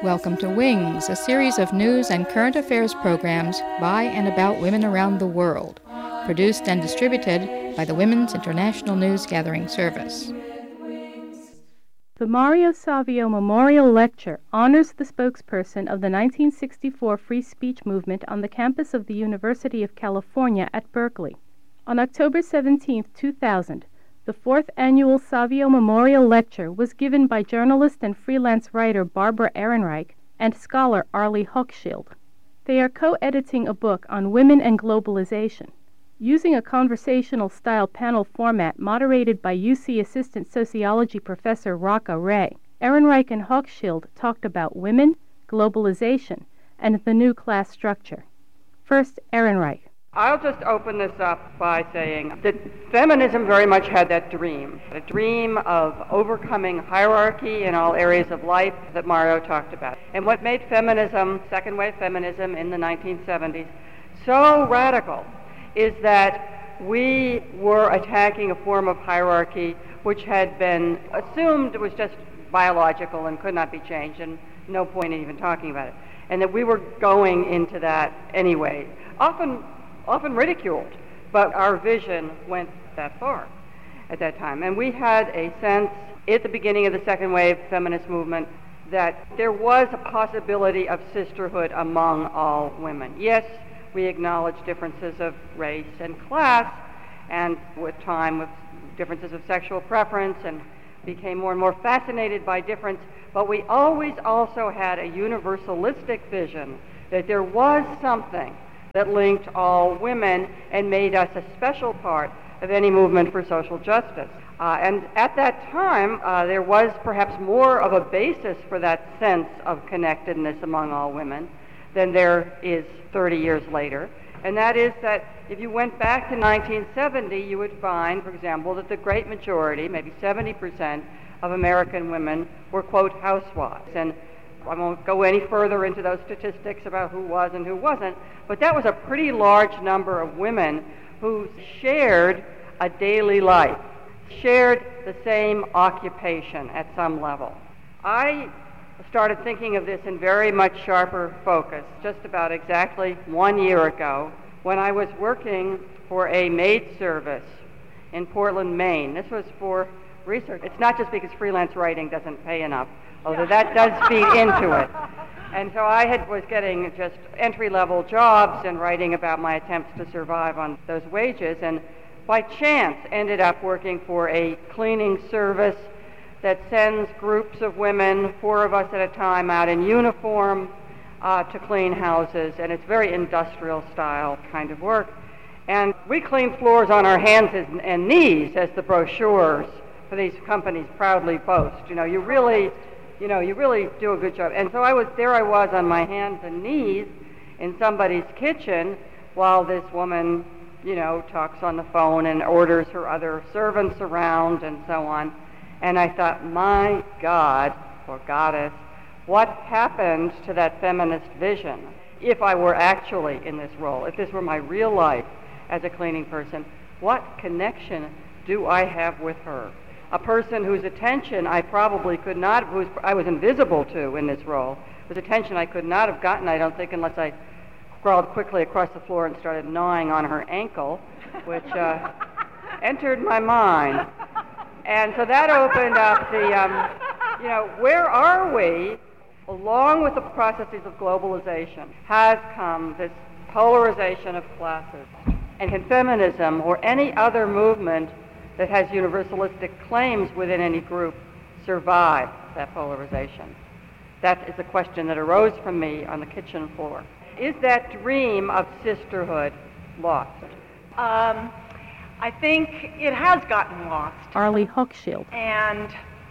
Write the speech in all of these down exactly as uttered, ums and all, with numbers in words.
Welcome to Wings, a series of news and current affairs programs by and about women around the world, produced and distributed by the Women's International News Gathering Service. The Mario Savio Memorial Lecture honors the spokesperson of the nineteen sixty-four free speech movement on the campus of the University of California at Berkeley. On October seventeenth, two thousand, the fourth annual Savio Memorial Lecture was given by journalist and freelance writer Barbara Ehrenreich and scholar Arlie Hochschild. They are co-editing a book on women and globalization. Using a conversational-style panel format moderated by U C Assistant Sociology Professor Raka Ray, Ehrenreich and Hochschild talked about women, globalization, and the new class structure. First, Ehrenreich. I'll just open this up by saying that feminism very much had that dream, a dream of overcoming hierarchy in all areas of life that Mario talked about. And what made feminism, second-wave feminism in the nineteen seventies, so radical is that we were attacking a form of hierarchy which had been assumed was just biological and could not be changed, and no point in even talking about it. And that we were going into that anyway, often often ridiculed, but our vision went that far at that time. And we had a sense at the beginning of the second wave feminist movement that there was a possibility of sisterhood among all women. Yes, we acknowledge differences of race and class, and with time with differences of sexual preference, and became more and more fascinated by difference, but we always also had a universalistic vision that there was something that linked all women and made us a special part of any movement for social justice. Uh, and at that time, uh, there was perhaps more of a basis for that sense of connectedness among all women than there is thirty years later. And that is that if you went back to nineteen seventy, you would find, for example, that the great majority, maybe seventy percent of American women were, quote, housewives. And I won't go any further into those statistics about who was and who wasn't, but that was a pretty large number of women who shared a daily life, shared the same occupation at some level. I started thinking of this in very much sharper focus just about exactly one year ago when I was working for a maid service in Portland, Maine. This was for research. It's not just because freelance writing doesn't pay enough, although that does feed into it. And so I had was getting just entry-level jobs and writing about my attempts to survive on those wages, and by chance ended up working for a cleaning service that sends groups of women, four of us at a time, out in uniform uh, to clean houses, and it's very industrial-style kind of work. And we clean floors on our hands and, and knees, as the brochures for these companies proudly boast. You know, you really... You know, you really do a good job. And so I was there I was on my hands and knees in somebody's kitchen while this woman, you know, talks on the phone and orders her other servants around and so on. And I thought, my God, or goddess, what happened to that feminist vision? If I were actually in this role, if this were my real life as a cleaning person, what connection do I have with her? A person whose attention I probably could not, whose I was invisible to in this role, whose attention I could not have gotten, I don't think, unless I crawled quickly across the floor and started gnawing on her ankle, which uh, entered my mind. And so that opened up the, um, you know, where are we, along with the processes of globalization, has come this polarization of classes. And can feminism or any other movement that has universalistic claims within any group survive that polarization? That is a question that arose from me on the kitchen floor. Is that dream of sisterhood lost? Um, I think it has gotten lost. Arlie Hochschild. And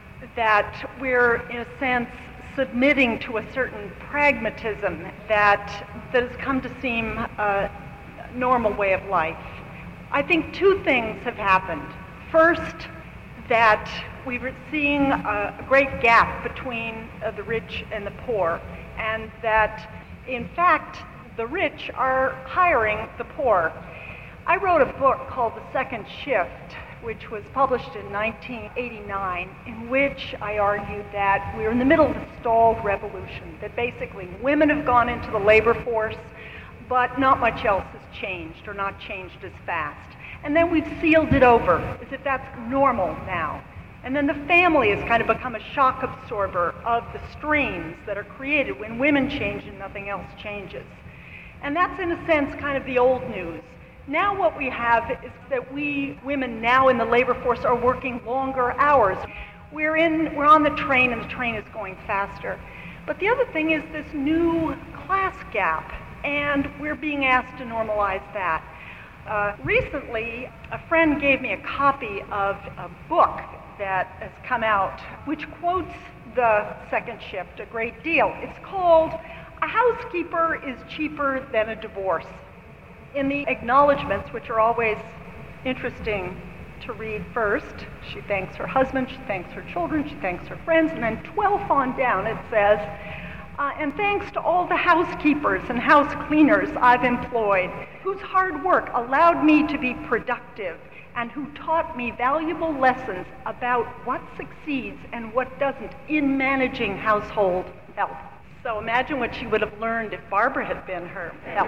that we're, in a sense, submitting to a certain pragmatism that, that has come to seem a normal way of life. I think two things have happened. First, that we were seeing a, a great gap between uh, the rich and the poor, and that, in fact, the rich are hiring the poor. I wrote a book called The Second Shift which was published in nineteen eighty-nine, in which I argued that we're in the middle of a stalled revolution, that basically women have gone into the labor force, but not much else has changed, or not changed as fast. And then we've sealed it over, as if that's normal now. And then the family has kind of become a shock absorber of the strains that are created when women change and nothing else changes. And that's, in a sense, kind of the old news. Now what we have is that we women now in the labor force are working longer hours. We're in, we're on the train, and the train is going faster. But the other thing is this new class gap, and we're being asked to normalize that. Uh, recently, a friend gave me a copy of a book that has come out, which quotes the second shift a great deal. It's called "A Housekeeper is Cheaper Than a Divorce." In the acknowledgments, which are always interesting to read first, she thanks her husband, she thanks her children, she thanks her friends, and then twelve on down it says, uh, and thanks to all the housekeepers and house cleaners I've employed, whose hard work allowed me to be productive and who taught me valuable lessons about what succeeds and what doesn't in managing household health. So imagine what she would have learned if Barbara had been her help.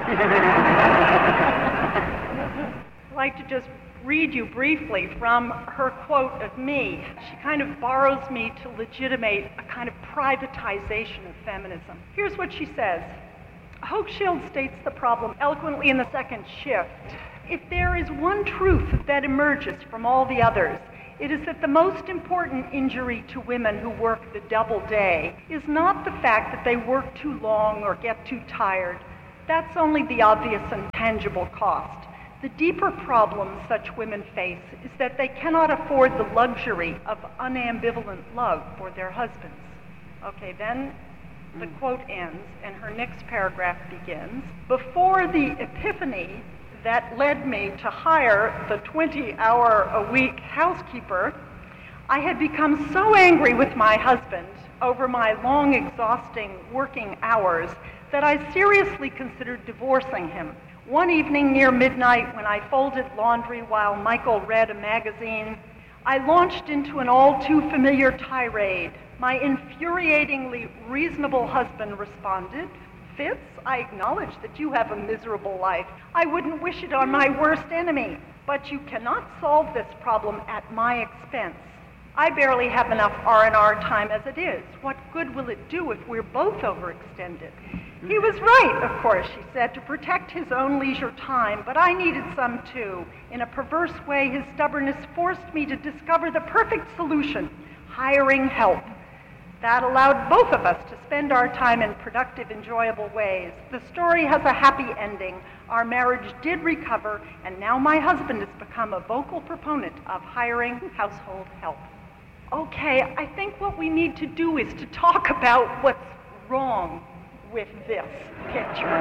I'd like to just read you briefly from her quote of me. She kind of borrows me to legitimate a kind of privatization of feminism. Here's what she says. Hochschild states the problem eloquently in the second shift. If there is one truth that emerges from all the others, it is that the most important injury to women who work the double day is not the fact that they work too long or get too tired. That's only the obvious and tangible cost. The deeper problem such women face is that they cannot afford the luxury of unambivalent love for their husbands. Okay, then the quote ends, and her next paragraph begins. Before the epiphany that led me to hire the twenty-hour-a-week housekeeper, I had become so angry with my husband over my long, exhausting working hours that I seriously considered divorcing him. One evening near midnight, when I folded laundry while Michael read a magazine, I launched into an all-too-familiar tirade. My infuriatingly reasonable husband responded, Fitz, I acknowledge that you have a miserable life. I wouldn't wish it on my worst enemy, but you cannot solve this problem at my expense. I barely have enough R and R time as it is. What good will it do if we're both overextended? He was right, of course, she said, to protect his own leisure time, but I needed some too. In a perverse way, his stubbornness forced me to discover the perfect solution, hiring help. That allowed both of us to spend our time in productive, enjoyable ways. The story has a happy ending. Our marriage did recover, and now my husband has become a vocal proponent of hiring household help. Okay, I think what we need to do is to talk about what's wrong with this picture.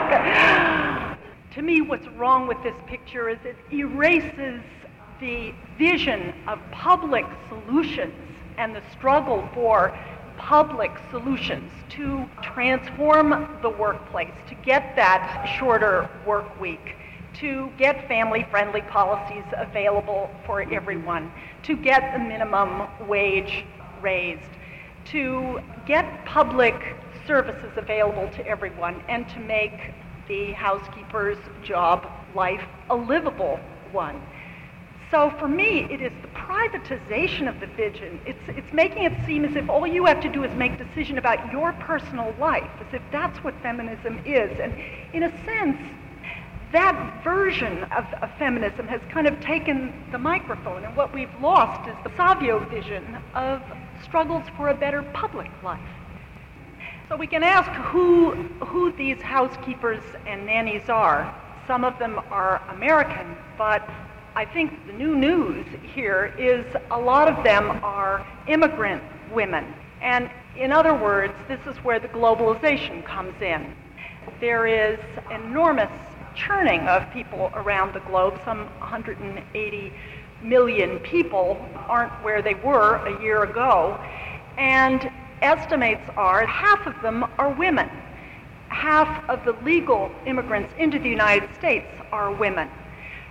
To me, what's wrong with this picture is it erases the vision of public solutions and the struggle for public solutions to transform the workplace, to get that shorter work week, to get family-friendly policies available for everyone, to get the minimum wage raised, to get public services available to everyone, and to make the housekeeper's job life a livable one. So for me, it is the privatization of the vision. It's, it's making it seem as if all you have to do is make a decision about your personal life, as if that's what feminism is. And in a sense, that version of, of feminism has kind of taken the microphone, and what we've lost is the Savio vision of struggles for a better public life. So we can ask who, who these housekeepers and nannies are. Some of them are American, but I think the new news here is a lot of them are immigrant women. And in other words, this is where the globalization comes in. There is enormous churning of people around the globe. Some one hundred eighty million people aren't where they were a year ago. And estimates are half of them are women. Half of the legal immigrants into the United States are women.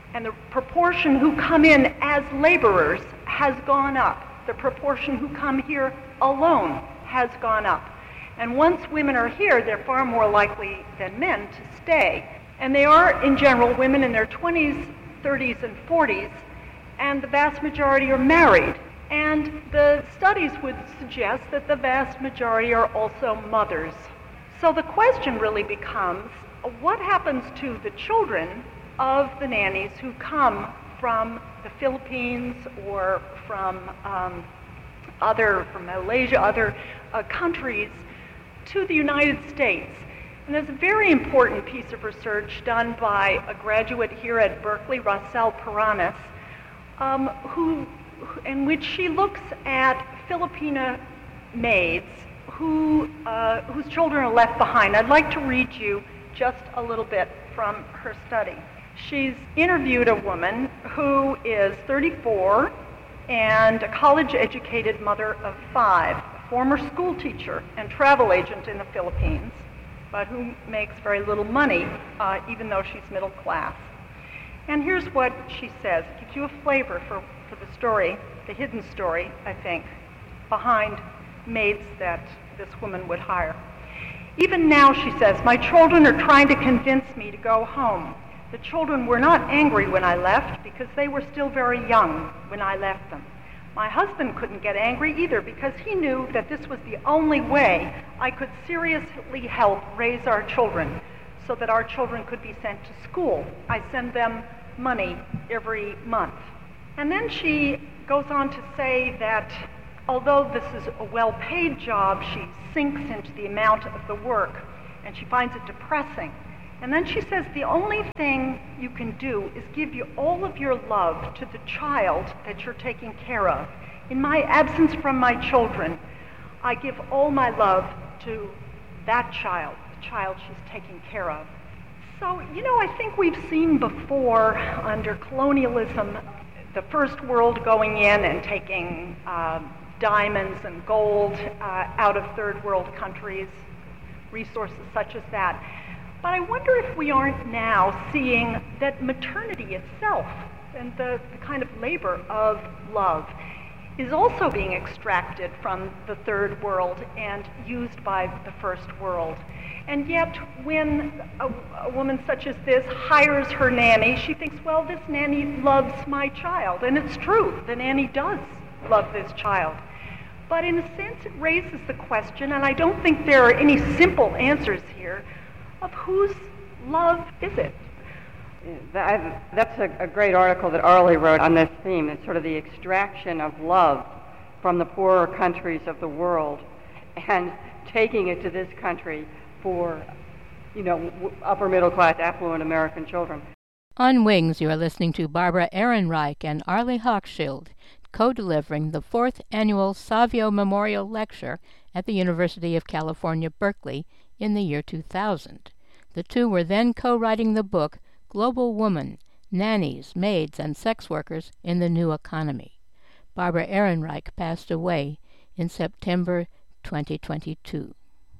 And the proportion who come in as laborers has gone up. The proportion who come here alone has gone up. And once women are here, they're far more likely than men to stay. And they are, in general, women in their twenties, thirties, and forties, and the vast majority are married. And the studies would suggest that the vast majority are also mothers. So the question really becomes, what happens to the children of the nannies who come from the Philippines or from um, other, from Malaysia, other uh, countries to the United States? And there's a very important piece of research done by a graduate here at Berkeley, Rosel Paranis, um, who, in which she looks at Filipina maids who, uh, whose children are left behind. I'd like to read you just a little bit from her study. She's interviewed a woman who is thirty-four and a college-educated mother of five, a former school teacher and travel agent in the Philippines, but who makes very little money, uh, even though she's middle class. And here's what she says. It gives you a flavor for, for the story, the hidden story, I think, behind maids that this woman would hire. Even now, she says, my children are trying to convince me to go home. The children were not angry when I left because they were still very young when I left them. My husband couldn't get angry either because he knew that this was the only way I could seriously help raise our children so that our children could be sent to school. I send them money every month. And then she goes on to say that although this is a well-paid job, she sinks into the amount of the work and she finds it depressing. And then she says the only thing you can do is give you all of your love to the child that you're taking care of. In my absence from my children, I give all my love to that child, the child she's taking care of. So, you know, I think we've seen before under colonialism, the first world going in and taking uh, diamonds and gold uh, out of third world countries, resources such as that. But I wonder if we aren't now seeing that maternity itself and the, the kind of labor of love is also being extracted from the third world and used by the first world. And yet when a, a woman such as this hires her nanny, she thinks, well, this nanny loves my child. And it's true, the nanny does love this child. But in a sense, it raises the question, and I don't think there are any simple answers here, of whose love is it? That, that's a, a great article that Arlie wrote on this theme. It's sort of the extraction of love from the poorer countries of the world and taking it to this country for, you know, upper middle class, affluent American children. On Wings, you are listening to Barbara Ehrenreich and Arlie Hochschild, co-delivering the fourth annual Savio Memorial Lecture at the University of California, Berkeley, in the year two thousand. The two were then co-writing the book Global Woman, Nannies, Maids, and Sex Workers in the New Economy. Barbara Ehrenreich passed away in September twenty twenty-two.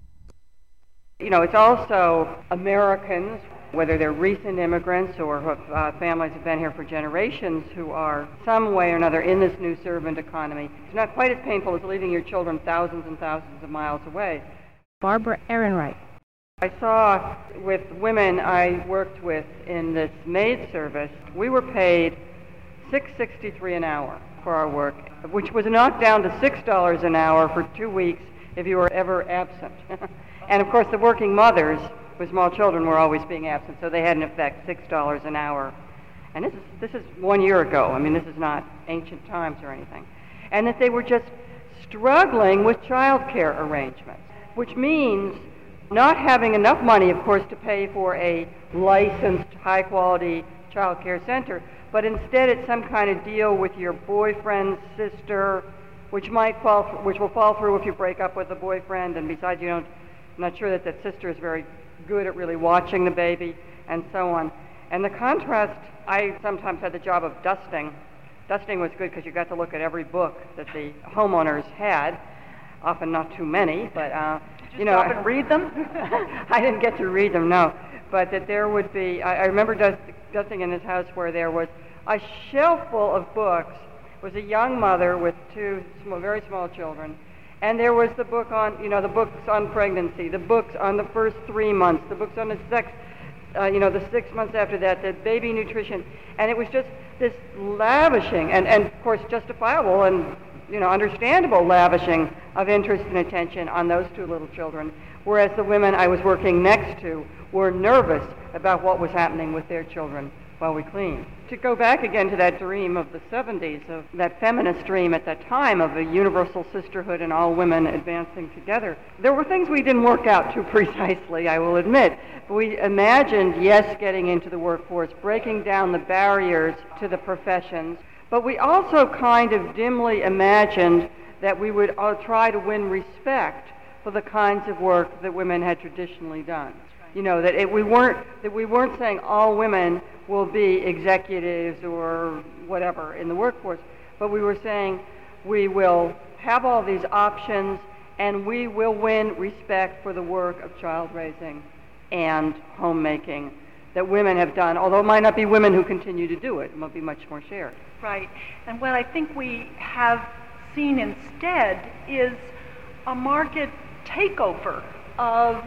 You know, it's also Americans, whether they're recent immigrants or who have, uh, families have been here for generations, who are some way or another in this new servant economy. It's not quite as painful as leaving your children thousands and thousands of miles away. Barbara Ehrenreich. I saw with women I worked with in this maid service, we were paid six dollars and sixty-three cents an hour for our work, which was knocked down to six dollars an hour for two weeks if you were ever absent. And of course the working mothers with small children were always being absent, so they had in effect six dollars an hour. And this is, this is one year ago. I mean, this is not ancient times or anything. And that they were just struggling with child care arrangements, which means not having enough money, of course, to pay for a licensed, high-quality child care center, but instead it's some kind of deal with your boyfriend's sister, which might fall, which will fall through if you break up with the boyfriend, and besides, you don't, I'm not sure that that sister is very good at really watching the baby, and so on. And the contrast, I sometimes had the job of dusting. Dusting was good because you got to look at every book that the homeowners had, often not too many, but uh, Did you, you know, stop and read them? I didn't get to read them, no. But that there would be, I, I remember dust, dusting in his house where there was a shelf full of books. It was a young mother with two small, very small children. And there was the book on, you know, the books on pregnancy, the books on the first three months, the books on the sex, uh, you know, the six months after that, the baby nutrition. And it was just this lavishing, and, and of course justifiable and, you know, understandable lavishing of interest and attention on those two little children. Whereas the women I was working next to were nervous about what was happening with their children while we cleaned. To go back again to that dream of the seventies, of that feminist dream at that time of a universal sisterhood and all women advancing together, there were things we didn't work out too precisely, I will admit. We imagined, yes, getting into the workforce, breaking down the barriers to the professions, but we also kind of dimly imagined that we would uh, try to win respect for the kinds of work that women had traditionally done. You know, that it, we weren't that we weren't saying all women will be executives or whatever in the workforce, but we were saying we will have all these options and we will win respect for the work of child raising and homemaking that women have done, although it might not be women who continue to do it. It might be much more shared. Right. And what I think we have seen instead is a market takeover of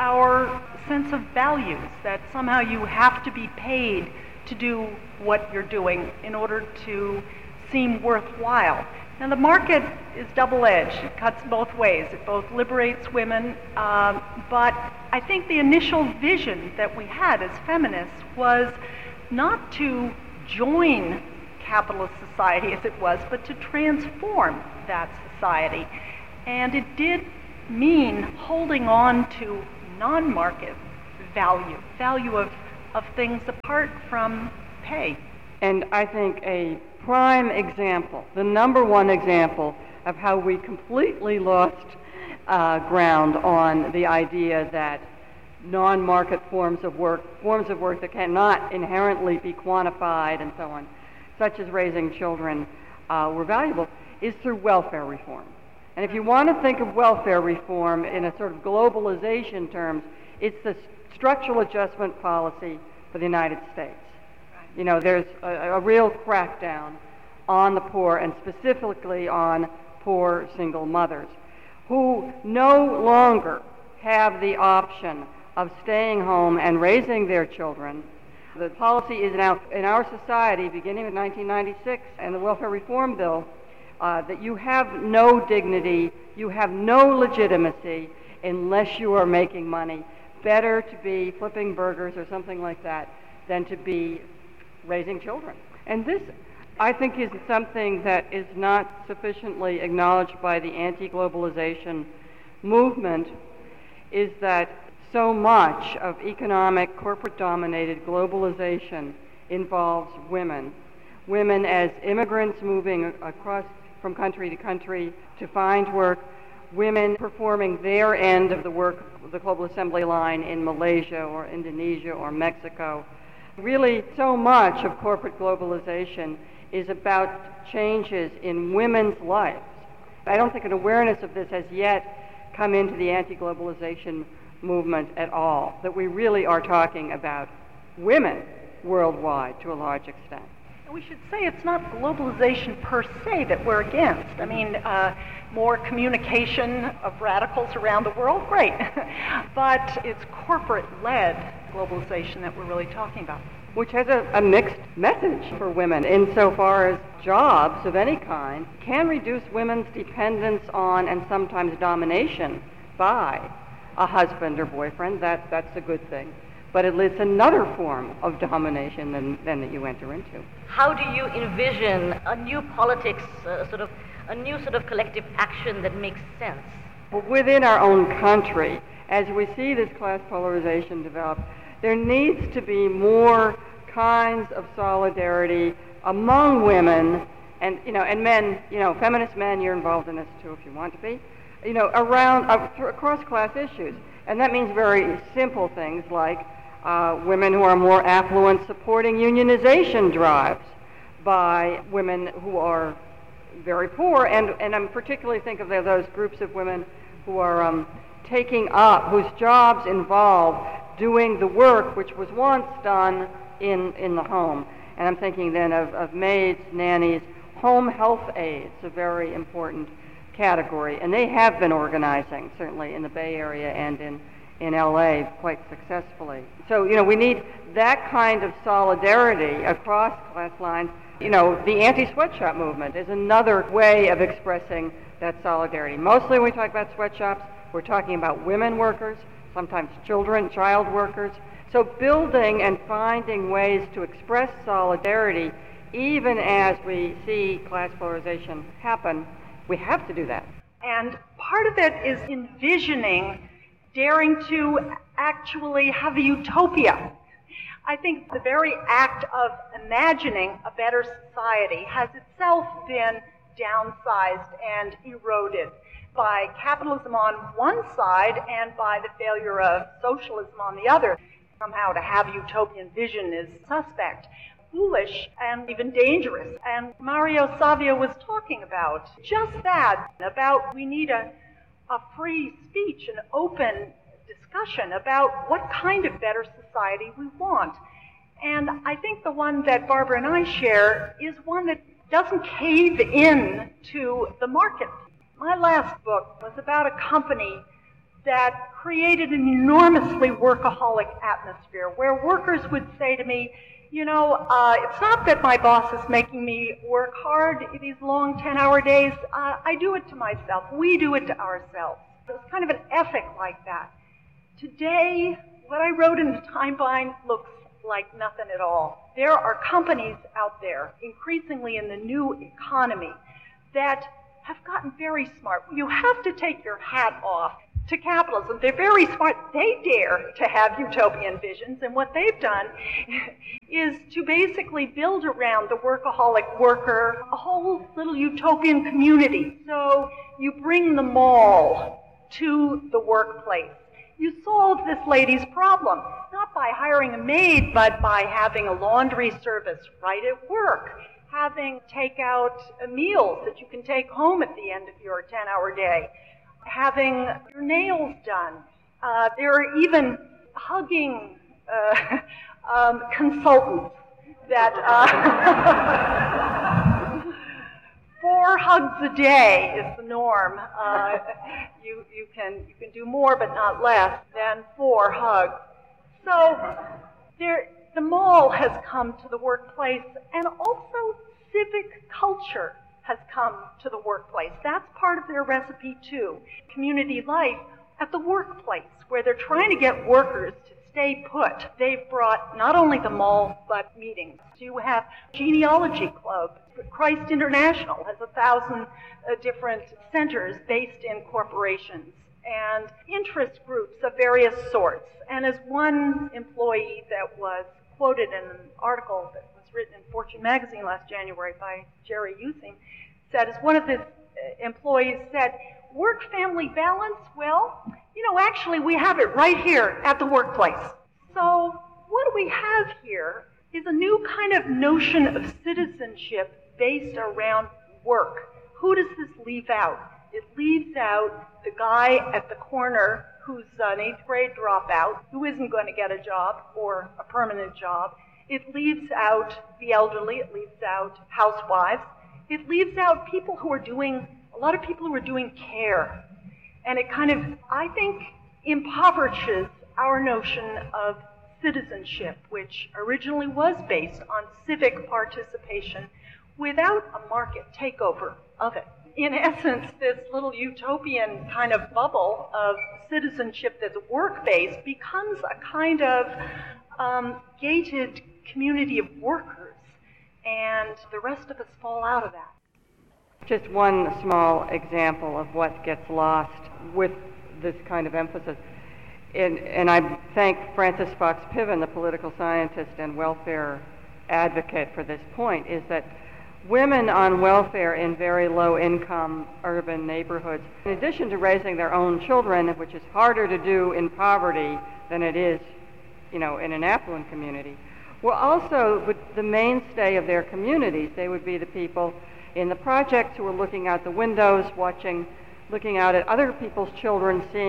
our sense of values, that somehow you have to be paid to do what you're doing in order to seem worthwhile. Now the market is double-edged. It cuts both ways. It both liberates women, um, but I think the initial vision that we had as feminists was not to join capitalist society as it was, but to transform that society. And it did mean holding on to non-market value, value of, of things apart from pay. And I think a prime example, the number one example of how we completely lost uh, ground on the idea that non-market forms of work, forms of work that cannot inherently be quantified and so on, such as raising children, uh, were valuable, is through welfare reform. And if you want to think of welfare reform in a sort of globalization terms, it's the structural adjustment policy for the United States. You know, there's a, a real crackdown on the poor, and specifically on poor single mothers, who no longer have the option of staying home and raising their children. The policy is now in our society, beginning with nineteen ninety-six and the Welfare Reform Bill, uh, that you have no dignity, you have no legitimacy unless you are making money. Better to be flipping burgers or something like that than to be raising children. And this, I think, is something that is not sufficiently acknowledged by the anti-globalization movement, is that so much of economic, corporate-dominated globalization involves women. Women as immigrants moving across from country to country to find work, women performing their end of the work of the global assembly line in Malaysia or Indonesia or Mexico. Really, so much of corporate globalization is about changes in women's lives. I don't think an awareness of this has yet come into the anti-globalization movement at all, that we really are talking about women worldwide to a large extent. We should say it's not globalization per se that we're against. I mean, uh, more communication of radicals around the world, great. But it's corporate-led globalization that we're really talking about. Which has a, a mixed message for women insofar as jobs of any kind can reduce women's dependence on and sometimes domination by a husband or boyfriend. That, that's a good thing. But it, it's another form of domination than, than that you enter into. How do you envision a new politics, uh, sort of a new sort of collective action that makes sense? But within our own country, as we see this class polarization develop, there needs to be more kinds of solidarity among women and, you know, and men, you know, feminist men, you're involved in this too if you want to be, you know, around, uh, across class issues. And that means very simple things like uh, women who are more affluent supporting unionization drives by women who are very poor, and, and I particularly think of those groups of women who are um, taking up, whose jobs involve doing the work which was once done in, in the home. And I'm thinking then of, of maids, nannies, home health aides, a very important category. And they have been organizing, certainly in the Bay Area and in, in L A quite successfully. So, you know, we need that kind of solidarity across class lines. You know, the anti-sweatshop movement is another way of expressing that solidarity. Mostly when we talk about sweatshops, we're talking about women workers, sometimes children, child workers. So building and finding ways to express solidarity, even as we see class polarization happen, we have to do that. And part of it is envisioning, daring to actually have a utopia. I think the very act of imagining a better society has itself been downsized and eroded by capitalism on one side and by the failure of socialism on the other. Somehow to have utopian vision is suspect, foolish, and even dangerous. And Mario Savio was talking about just that, about we need a, a free speech, an open discussion about what kind of better society we want. And I think the one that Barbara and I share is one that doesn't cave in to the market. My last book was about a company that created an enormously workaholic atmosphere where workers would say to me, you know, uh, it's not that my boss is making me work hard these long ten-hour days. Uh, I do it to myself. We do it to ourselves. It was kind of an ethic like that. Today, what I wrote in the Timeline looks like nothing at all. There are companies out there, increasingly in the new economy, that have gotten very smart. You have to take your hat off to capitalism. They're very smart. They dare to have utopian visions, and what they've done is to basically build around the workaholic worker a whole little utopian community. So you bring the mall to the workplace. You solve this lady's problem, not by hiring a maid, but by having a laundry service right at work, having takeout meals that you can take home at the end of your ten-hour day, having your nails done. Uh, there are even hugging uh, um, consultants that uh, four hugs a day is the norm. Uh, you you can you can do more, but not less than four hugs. So there, the mall has come to the workplace, and also civic culture has come to the workplace. That's part of their recipe too. Community life at the workplace, where they're trying to get workers to stay put. They've brought not only the mall, but meetings. You have genealogy club. Christ International has a thousand uh, different centers based in corporations, and interest groups of various sorts. And as one employee that was quoted in an article that was written in Fortune magazine last January by Jerry Using, said, as one of his employees said, work-family balance, well, you know, actually we have it right here at the workplace. So what we have here is a new kind of notion of citizenship based around work. Who does this leave out? It leaves out the guy at the corner who's an eighth grade dropout, who isn't going to get a job or a permanent job. It leaves out the elderly. It leaves out housewives. It leaves out people who are doing, a lot of people who are doing care. And it kind of, I think, impoverishes our notion of citizenship, which originally was based on civic participation without a market takeover of it. In essence, this little utopian kind of bubble of citizenship that's work-based becomes a kind of um, gated community of workers, and the rest of us fall out of that. Just one small example of what gets lost with this kind of emphasis. And, and I thank Frances Fox Piven, the political scientist and welfare advocate for this point, is that women on welfare in very low-income urban neighborhoods, in addition to raising their own children, which is harder to do in poverty than it is, you know, in an affluent community, were also the mainstay of their communities. They would be the people in the projects who were looking out the windows, watching, looking out at other people's children, seeing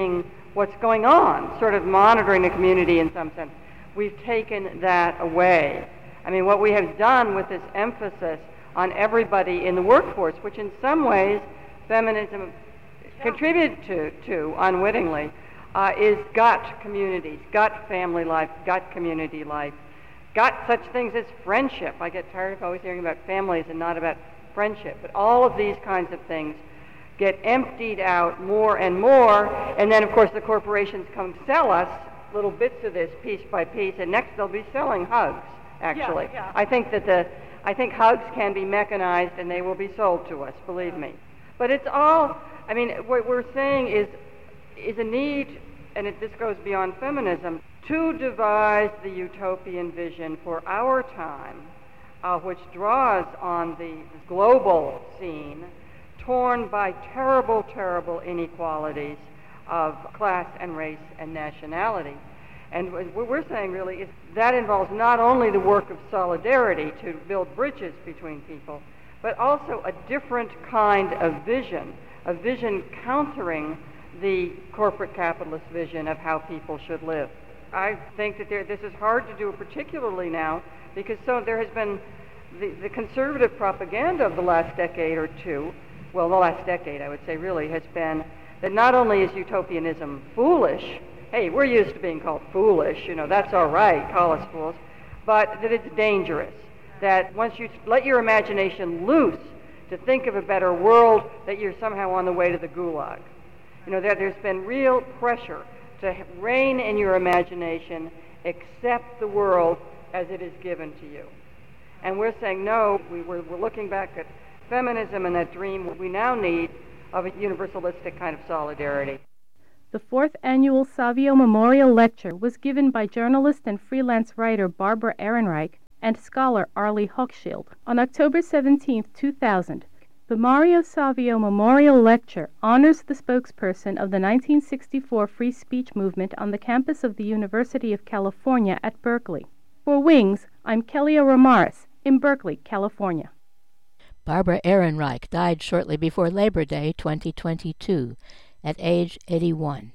what's going on, sort of monitoring the community in some sense. We've taken that away. I mean, what we have done with this emphasis on everybody in the workforce, which in some ways feminism contributed to, to unwittingly, uh, is gut communities, gut family life, gut community life, gut such things as friendship. I get tired of always hearing about families and not about friendship, but all of these kinds of things get emptied out more and more, and then of course the corporations come sell us little bits of this piece by piece, and next they'll be selling hugs, actually. Yeah, yeah. I think that the, I think hugs can be mechanized and they will be sold to us, believe me. But it's all, I mean, what we're saying is, is a need, and it, this goes beyond feminism, to devise the utopian vision for our time, uh, which draws on the global scene, torn by terrible, terrible inequalities of class and race and nationality. And what we're saying really is that involves not only the work of solidarity to build bridges between people, but also a different kind of vision, a vision countering the corporate capitalist vision of how people should live. I think that there, this is hard to do, particularly now, because so there has been the, the conservative propaganda of the last decade or two, well, the last decade, I would say, really, has been that not only is utopianism foolish, hey, we're used to being called foolish, you know, that's all right, call us fools, but that it's dangerous, that once you let your imagination loose to think of a better world, that you're somehow on the way to the gulag. You know, that there's been real pressure to rein in your imagination, accept the world as it is given to you. And we're saying, no, we, we're, we're looking back at feminism and that dream we now need of a universalistic kind of solidarity. The fourth annual Savio Memorial Lecture was given by journalist and freelance writer Barbara Ehrenreich and scholar Arlie Hochschild on October seventeenth, two thousand. The Mario Savio Memorial Lecture honors the spokesperson of the nineteen sixty-four free speech movement on the campus of the University of California at Berkeley. For Wings, I'm Kelly O'Ramaris in Berkeley, California. Barbara Ehrenreich died shortly before Labor Day twenty twenty-two at age eighty-one.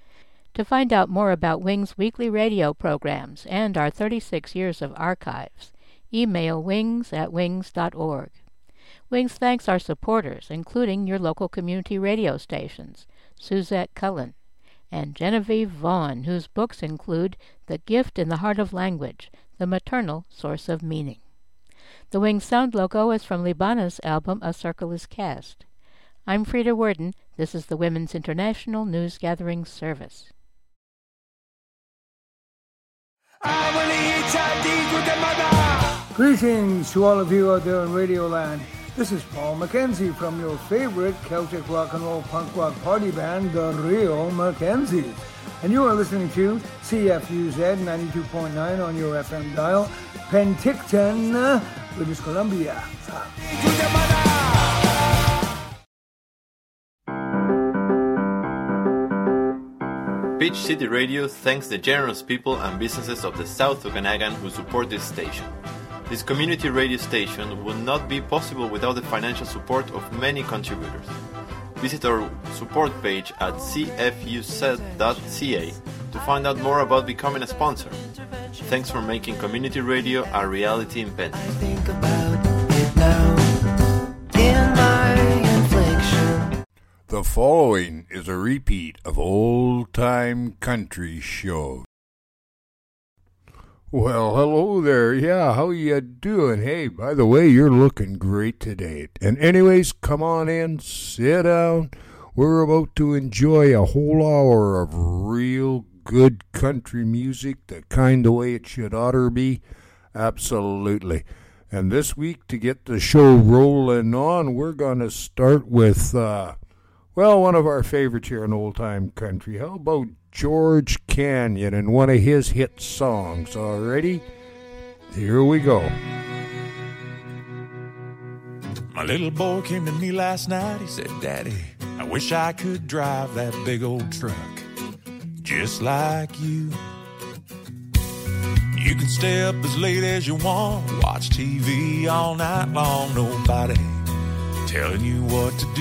To find out more about Wings' weekly radio programs and our thirty-six years of archives, email wings at wings dot org. Wings thanks our supporters, including your local community radio stations, Suzette Cullen, and Genevieve Vaughn, whose books include The Gift in the Heart of Language, The Maternal Source of Meaning. The Wings sound logo is from Libana's album A Circle is Cast. I'm Frida Worden. This is the Women's International News Gathering Service. Greetings to all of you out there in Radio Land. This is Paul Mackenzie from your favorite Celtic rock and roll punk rock party band, the Real Mackenzies. And you are listening to C F U Z ninety-two point nine on your F M dial, Penticton, British Columbia. Peach City Radio thanks the generous people and businesses of the South Okanagan who support this station. This community radio station would not be possible without the financial support of many contributors. Visit our support page at c f u z dot c a to find out more about becoming a sponsor. Thanks for making community radio a reality in Penn. I think about it now in my inflection. The following is a repeat of old-time country shows. Well, hello there. Yeah, how you doing? Hey, by the way, you're looking great today. And anyways, come on in, sit down. We're about to enjoy a whole hour of real good country music, the kind of way it should oughter be. Absolutely. And this week, to get the show rolling on, we're going to start with, uh, well, one of our favorites here in old-time country. How about George Canyon and one of his hit songs? Already, here we go. My little boy came to me last night. He said, Daddy, I wish I could drive that big old truck just like you. You can stay up as late as you want, watch T V all night long, nobody telling you what to do.